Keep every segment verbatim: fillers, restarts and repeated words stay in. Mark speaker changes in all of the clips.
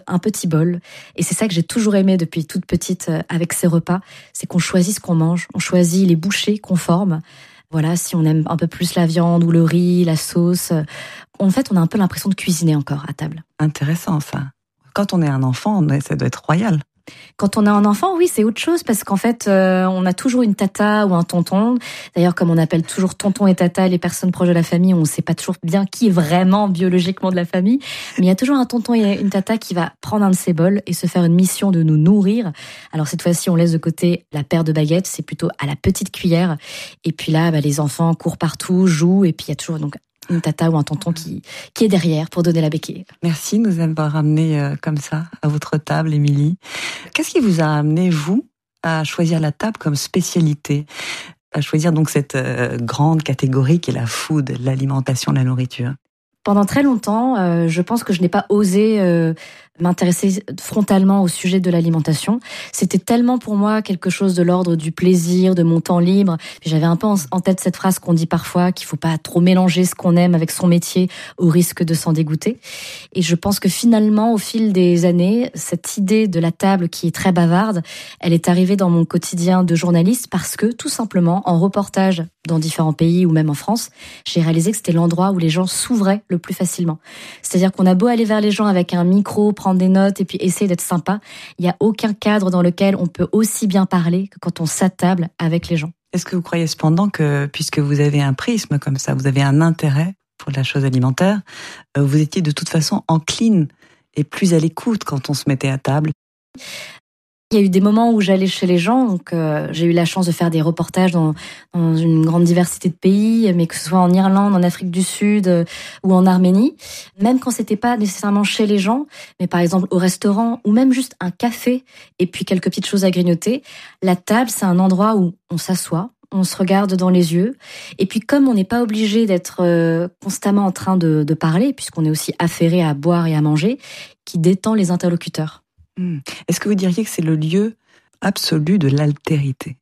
Speaker 1: un petit bol. Et c'est ça que j'ai toujours aimé depuis toute petite avec ces repas, c'est qu'on choisit ce qu'on mange, on choisit les bouchées qu'on forme. Voilà, si on aime un peu plus la viande ou le riz, la sauce. En fait, on a un peu l'impression de cuisiner encore à table.
Speaker 2: Intéressant ça. Quand on est un enfant, ça doit être royal.
Speaker 1: Quand on a un enfant, oui, c'est autre chose parce qu'en fait, euh, on a toujours une tata ou un tonton. D'ailleurs, comme on appelle toujours tonton et tata les personnes proches de la famille, on ne sait pas toujours bien qui est vraiment biologiquement de la famille. Mais il y a toujours un tonton et une tata qui va prendre un de ses bols et se faire une mission de nous nourrir. Alors cette fois-ci, on laisse de côté la paire de baguettes, c'est plutôt à la petite cuillère. Et puis là, bah, les enfants courent partout, jouent, et puis il y a toujours donc une tata ou un tonton qui, qui est derrière pour donner la béquille.
Speaker 2: Merci de nous avoir amené euh, comme ça à votre table, Émilie. Qu'est-ce qui vous a amené, vous, à choisir la table comme spécialité, à choisir donc cette euh, grande catégorie qui est la food, l'alimentation, la nourriture?
Speaker 1: Pendant très longtemps, euh, je pense que je n'ai pas osé euh, m'intéresser frontalement au sujet de l'alimentation. C'était tellement pour moi quelque chose de l'ordre du plaisir, de mon temps libre. Puis j'avais un peu en, en tête cette phrase qu'on dit parfois, qu'il faut pas trop mélanger ce qu'on aime avec son métier au risque de s'en dégoûter. Et je pense que finalement, au fil des années, cette idée de la table qui est très bavarde, elle est arrivée dans mon quotidien de journaliste parce que, tout simplement, en reportage dans différents pays ou même en France, j'ai réalisé que c'était l'endroit où les gens s'ouvraient le plus facilement. C'est-à-dire qu'on a beau aller vers les gens avec un micro, prendre des notes et puis essayer d'être sympa, il n'y a aucun cadre dans lequel on peut aussi bien parler que quand on s'attable avec les gens.
Speaker 2: Est-ce que vous croyez cependant que, puisque vous avez un prisme comme ça, vous avez un intérêt pour la chose alimentaire, vous étiez de toute façon encline et plus à l'écoute quand on se mettait à table?
Speaker 1: Il y a eu des moments où j'allais chez les gens, donc euh, j'ai eu la chance de faire des reportages dans, dans une grande diversité de pays, mais que ce soit en Irlande, en Afrique du Sud euh, ou en Arménie. Même quand c'était pas nécessairement chez les gens, mais par exemple au restaurant ou même juste un café et puis quelques petites choses à grignoter, la table c'est un endroit où on s'assoit, on se regarde dans les yeux. Et puis comme on n'est pas obligé d'être euh, constamment en train de, de parler, puisqu'on est aussi affairé à boire et à manger, qui détend les interlocuteurs.
Speaker 2: Mmh. Est-ce que vous diriez que c'est le lieu absolu de l'altérité?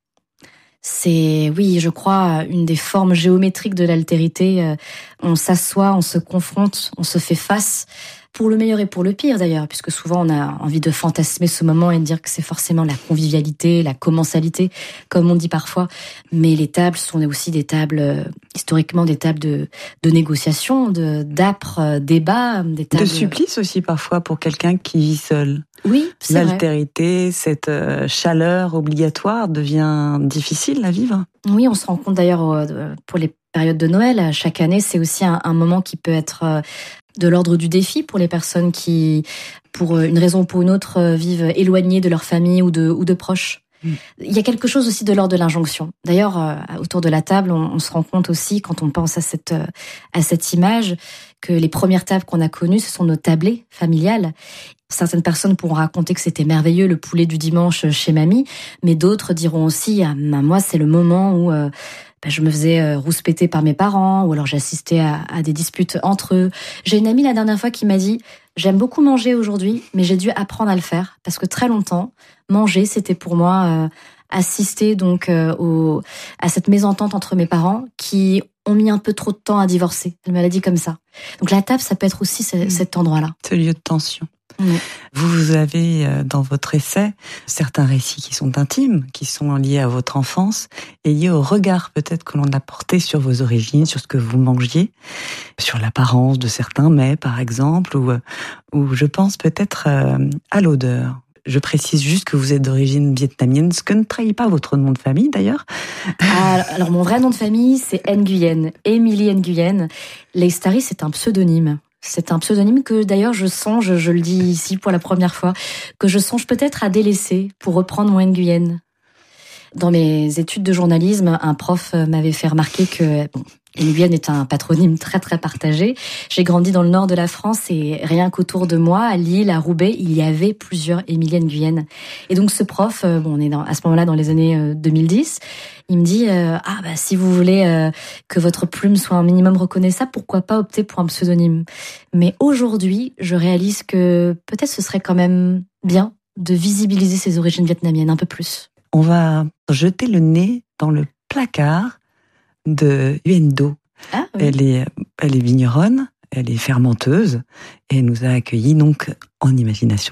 Speaker 1: C'est, oui, je crois, une des formes géométriques de l'altérité. On s'assoit, on se confronte, on se fait face, pour le meilleur et pour le pire d'ailleurs, puisque souvent on a envie de fantasmer ce moment et de dire que c'est forcément la convivialité, la commensalité, comme on dit parfois. Mais les tables sont aussi des tables, historiquement des tables de, de négociation, de, d'âpres débats. Des tables...
Speaker 2: De supplice aussi parfois pour quelqu'un qui vit seul.
Speaker 1: Oui, c'est
Speaker 2: L'altérité,
Speaker 1: vrai.
Speaker 2: cette chaleur obligatoire devient difficile à vivre.
Speaker 1: Oui, on se rend compte d'ailleurs pour les périodes de Noël, chaque année, c'est aussi un, un moment qui peut être de l'ordre du défi pour les personnes qui, pour une raison ou pour une autre, vivent éloignées de leur famille ou de, ou de proches. Mmh. Il y a quelque chose aussi de l'ordre de l'injonction. D'ailleurs, euh, autour de la table, on, on se rend compte aussi, quand on pense à cette, euh, à cette image, que les premières tables qu'on a connues, ce sont nos tablées familiales. Certaines personnes pourront raconter que c'était merveilleux le poulet du dimanche chez mamie, mais d'autres diront aussi, ah, moi, c'est le moment où euh, ben, je me faisais euh, rouspéter par mes parents, ou alors j'assistais à, à des disputes entre eux. J'ai une amie la dernière fois qui m'a dit, j'aime beaucoup manger aujourd'hui, mais j'ai dû apprendre à le faire, parce que très longtemps, manger, c'était pour moi euh, assister donc euh, au, à cette mésentente entre mes parents qui ont mis un peu trop de temps à divorcer. Elle me l'a dit comme ça. Donc la table, ça peut être aussi ce, mmh. cet endroit-là.
Speaker 2: Ce lieu de tension.
Speaker 1: Mmh.
Speaker 2: Vous avez dans votre essai certains récits qui sont intimes, qui sont liés à votre enfance et liés au regard peut-être que l'on a porté sur vos origines, sur ce que vous mangiez, sur l'apparence de certains mets par exemple, ou, ou je pense peut-être à l'odeur. Je précise juste que vous êtes d'origine vietnamienne, ce que ne trahit pas votre nom de famille d'ailleurs.
Speaker 1: Ah, alors mon vrai nom de famille c'est Nguyen, Émilie Nguyen. Leistari c'est un pseudonyme. C'est un pseudonyme que d'ailleurs je songe, je le dis ici pour la première fois, que je songe peut-être à délaisser pour reprendre mon Nguyen. Dans mes études de journalisme, un prof m'avait fait remarquer que bon, Nguyen est un patronyme très très partagé. J'ai grandi dans le nord de la France et rien qu'autour de moi, à Lille, à Roubaix, il y avait plusieurs Émilie Nguyen. Et donc ce prof, bon, on est dans, à ce moment-là dans les années deux mille dix, il me dit euh, ah bah si vous voulez euh, que votre plume soit un minimum reconnaissable, pourquoi pas opter pour un pseudonyme. Mais aujourd'hui, je réalise que peut-être ce serait quand même bien de visibiliser ses origines vietnamiennes un peu plus.
Speaker 2: On va jeter le nez dans le placard de Nguyen Do.
Speaker 1: Ah, oui.
Speaker 2: Elle est, elle est vigneronne, elle est fermenteuse et elle nous a accueillis donc en imagination.